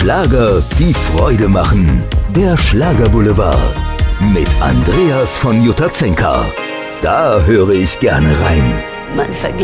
Schlager, die Freude machen. Der Schlagerboulevard. Mit Andreas von Jutazenka. Da höre ich gerne rein. Man vergleicht